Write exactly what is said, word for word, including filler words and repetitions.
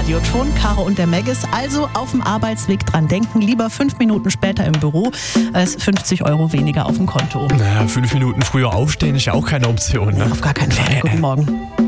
Radioton, Caro und der Maggis. Also auf dem Arbeitsweg dran denken, lieber fünf Minuten später im Büro als fünfzig Euro weniger auf dem Konto. Naja, fünf Minuten früher aufstehen ist ja auch keine Option. Ne? Auf gar keinen Fall. Guten Morgen.